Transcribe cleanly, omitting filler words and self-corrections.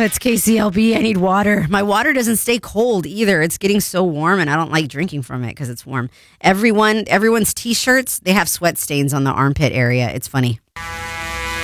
It's KCLB. I need water. My water doesn't stay cold either. It's getting so warm, and I don't like drinking from it because it's warm. Everyone's T-shirts, they have sweat stains on the armpit area. It's funny.